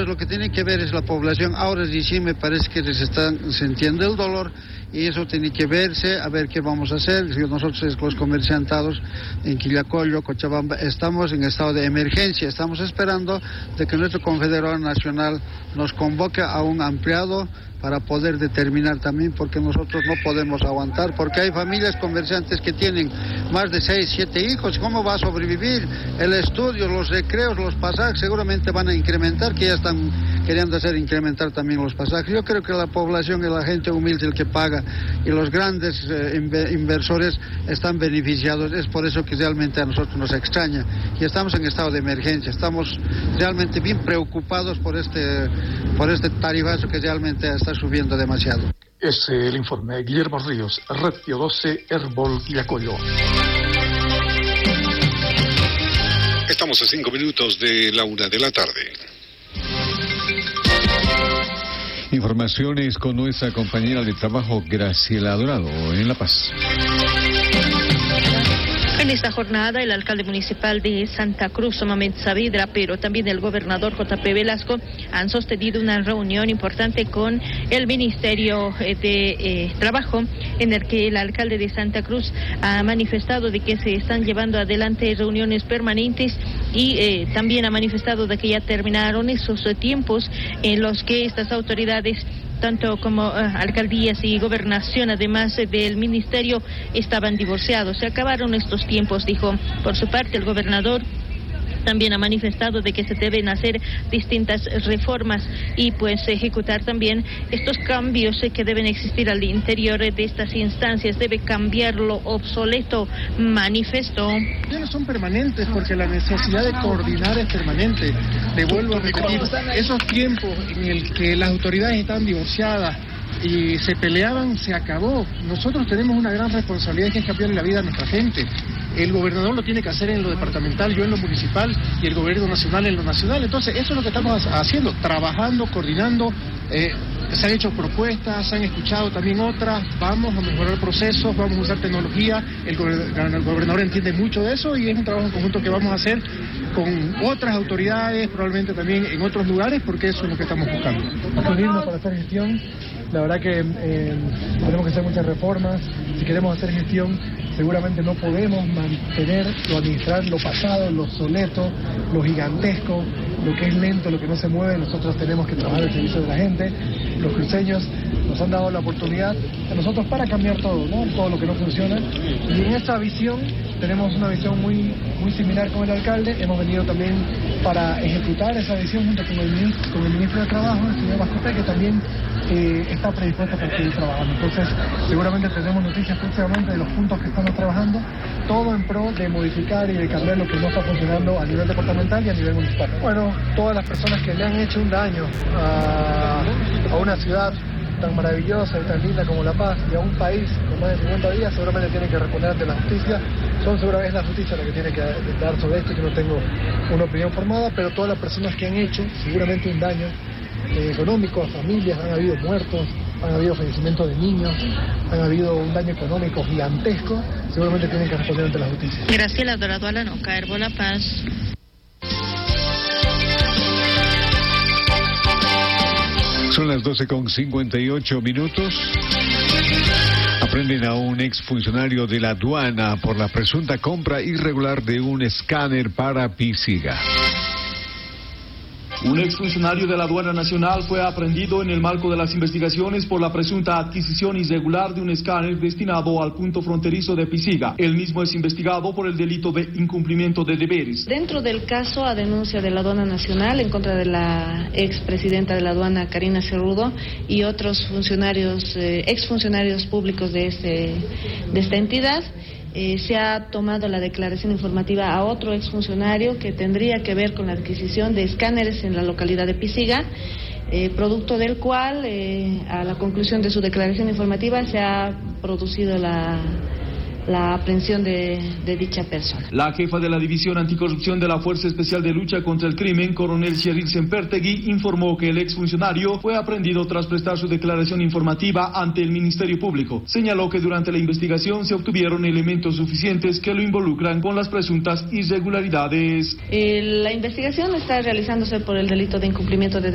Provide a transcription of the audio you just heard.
Entonces lo que tiene que ver es la población. Ahora sí me parece que se están sintiendo el dolor y eso tiene que verse, a ver qué vamos a hacer. Nosotros los comerciantados en Quillacollo, Cochabamba, estamos en estado de emergencia. Estamos esperando de que nuestro Confederado Nacional nos convoque a un ampliado para poder determinar también, porque nosotros no podemos aguantar, porque hay familias comerciantes que tienen más de 6, 7 hijos. ¿Cómo va a sobrevivir? El estudio, los recreos, los pasajes seguramente van a incrementar, que ya están queriendo hacer incrementar también los pasajes. Yo creo que la población y la gente humilde el que paga y los grandes inversores están beneficiados. Es por eso que realmente a nosotros nos extraña y estamos en estado de emergencia. Estamos realmente bien preocupados por este tarifazo que realmente está subiendo demasiado. Es el informe. Guillermo Ríos, Radio 12, Herbol, Quillacollo. Estamos a 5 minutos de la 1 de la tarde. Informaciones con nuestra compañera de trabajo Graciela Dorado en La Paz. En esta jornada, el alcalde municipal de Santa Cruz, Mohamed Saavedra, pero también el gobernador J.P. Velasco, han sostenido una reunión importante con el Ministerio de Trabajo, en el que el alcalde de Santa Cruz ha manifestado de que se están llevando adelante reuniones permanentes y también ha manifestado de que ya terminaron esos tiempos en los que estas autoridades, tanto como alcaldías y gobernación, además del ministerio, estaban divorciados. Se acabaron estos tiempos, dijo. Por su parte, el gobernador también ha manifestado de que se deben hacer distintas reformas y pues ejecutar también estos cambios que deben existir al interior de estas instancias. Debe cambiar lo obsoleto, manifestó. No son permanentes porque la necesidad de coordinar es permanente. Le vuelvo a repetir, esos tiempos en el que las autoridades están divorciadas y se peleaban, se acabó. Nosotros tenemos una gran responsabilidad, que es cambiarle la vida a nuestra gente. El gobernador lo tiene que hacer en lo departamental, yo en lo municipal y el gobierno nacional en lo nacional. Entonces eso es lo que estamos haciendo, trabajando, coordinando. Se han hecho propuestas, se han escuchado también otras. Vamos a mejorar procesos, vamos a usar tecnología. El gobernador entiende mucho de eso y es un trabajo en conjunto que vamos a hacer con otras autoridades, probablemente también en otros lugares, porque eso es lo que estamos buscando. Unirnos para hacer gestión. La verdad que tenemos que hacer muchas reformas. Si queremos hacer gestión, seguramente no podemos mantener o administrar lo pasado, lo obsoleto, lo gigantesco, lo que es lento, lo que no se mueve. Nosotros tenemos que trabajar al servicio de la gente. Los cruceños nos han dado la oportunidad a nosotros para cambiar todo, ¿no? Todo lo que no funciona. Y en esta visión tenemos una visión muy similar con el alcalde. Hemos venido también para ejecutar esa visión junto con el ministro de Trabajo, el señor Bascope, que también está predispuesto para seguir trabajando. Entonces, seguramente tendremos noticias próximamente de los puntos que estamos trabajando, todo en pro de modificar y de cambiar lo que no está funcionando a nivel departamental y a nivel municipal. Bueno, todas las personas que le han hecho un daño a una ciudad tan maravillosa y tan linda como La Paz y a un país con más de 50 días seguramente tienen que responder ante la justicia. Es la justicia la que tiene que dar sobre esto. Yo no tengo una opinión formada, pero todas las personas que han hecho seguramente un daño económico a familias, han habido muertos, han habido fallecimientos de niños, han habido un daño económico gigantesco, seguramente tienen que responder ante la justicia. Graciela Dorado, Alanoca, Herbol, La Paz. Son las 12:58. Aprenden a un exfuncionario de la aduana por la presunta compra irregular de un escáner para Pisiga. Un exfuncionario de la Aduana Nacional fue aprehendido en el marco de las investigaciones por la presunta adquisición irregular de un escáner destinado al punto fronterizo de Pisiga. Él mismo es investigado por el delito de incumplimiento de deberes. Dentro del caso, a denuncia de la Aduana Nacional en contra de la expresidenta de la aduana, Karina Cerrudo, y otros funcionarios, exfuncionarios públicos de esta entidad, se ha tomado la declaración informativa a otro exfuncionario que tendría que ver con la adquisición de escáneres en la localidad de Pisiga, producto del cual, a la conclusión de su declaración informativa, se ha producido la aprehensión de dicha persona. La jefa de la División Anticorrupción de la Fuerza Especial de Lucha contra el Crimen, coronel Cheryl Sempertegui, informó que el exfuncionario fue aprehendido tras prestar su declaración informativa ante el Ministerio Público. Señaló que durante la investigación se obtuvieron elementos suficientes que lo involucran con las presuntas irregularidades. La investigación está realizándose por el delito de incumplimiento de